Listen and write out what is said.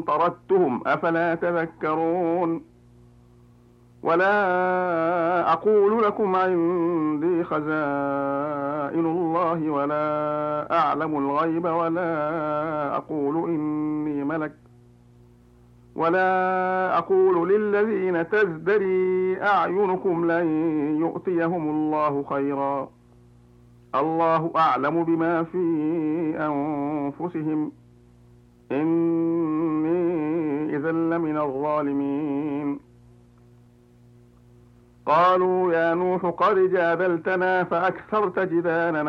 طردتهم أفلا تذكرون ولا أقول لكم عندي خزائن الله ولا أعلم الغيب ولا أقول إني ملك ولا أقول للذين تزدري أعينكم لن يؤتيهم الله خيرا الله أعلم بما في أنفسهم إني إذا لمن الظالمين قالوا يا نوح قد جادلتنا فأكثرت جدالنا